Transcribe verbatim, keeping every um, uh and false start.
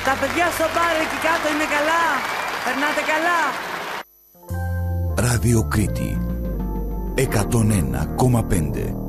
Τα παιδιά στο μπαρ εκεί κάτω είναι καλά? Περνάτε καλά? Ράδιο Κρήτη εκατόν ένα κόμμα πέντε.